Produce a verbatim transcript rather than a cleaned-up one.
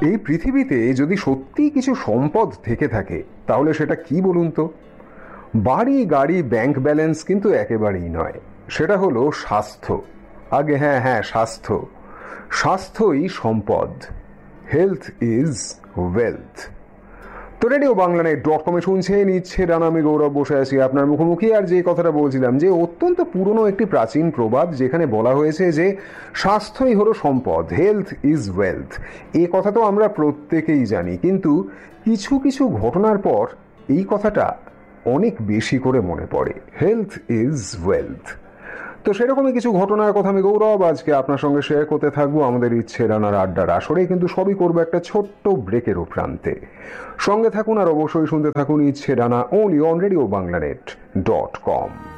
এই পৃথিবীতে যদি সত্যি কিছু সম্পদ থেকে থাকে তাহলে সেটা কি বলুন তো? বাড়ি, গাড়ি, ব্যাংক ব্যালেন্স কিন্তু একেবারেই নয়। সেটা হলো স্বাস্থ্য। আগে হ্যাঁ হ্যাঁ স্বাস্থ্য। স্বাস্থ্যই সম্পদ। Health is wealth. তো রেডিও বাংলা নেট ডট কমে শুনছেন ইচ্ছে ডানা, আমি গৌরব বসে আছি আপনার মুখোমুখি। আর যে কথাটা বলছিলাম যে অত্যন্ত পুরনো একটি প্রাচীন প্রবাদ যেখানে বলা হয়েছে যে স্বাস্থ্যই হলো সম্পদ, হেলথ ইজ ওয়েলথ। এ কথা তো আমরা প্রত্যেকেই জানি, কিন্তু কিছু কিছু ঘটনার পর এই কথাটা অনেক বেশি করে মনে পড়ে। Health is wealth. তো সেরকমই কিছু ঘটনার কথা আমি গৌরব আজকে আপনার সঙ্গে শেয়ার করতে থাকবো আমাদের ইচ্ছে রানার আড্ডার আসরে, কিন্তু সবই করবো একটা ছোট্ট ব্রেকেরও প্রান্তে। সঙ্গে থাকুন আর অবশ্যই শুনতে থাকুন ইচ্ছে Rana, only on radio Bangla net dot com.